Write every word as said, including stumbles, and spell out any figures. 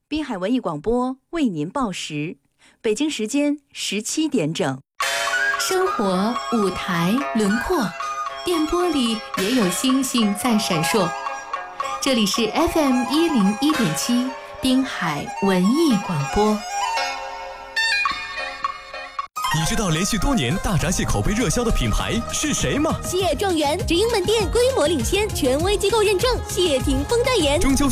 滨海文艺广播为您报时，北京时间十七点整。 生活舞台轮廓，电波里也有星星在闪烁。这里是 F M 一零一点七滨海文艺广播。 你知道连续多年大闸蟹口碑热销的品牌是谁吗？ 蟹状元直营门店规模领先，权威机构认证，谢霆锋代言。 中秋